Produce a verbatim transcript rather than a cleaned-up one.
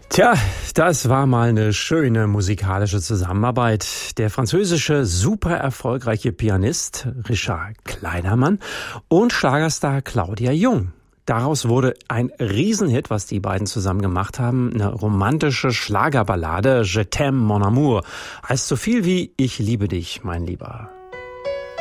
Tja, das war mal eine schöne musikalische Zusammenarbeit. Der französische super erfolgreiche Pianist Richard Kleidermann und Schlagerstar Claudia Jung. Daraus wurde ein Riesenhit, was die beiden zusammen gemacht haben. Eine romantische Schlagerballade, Je t'aime mon amour. Heißt so viel wie Ich liebe dich, mein Lieber.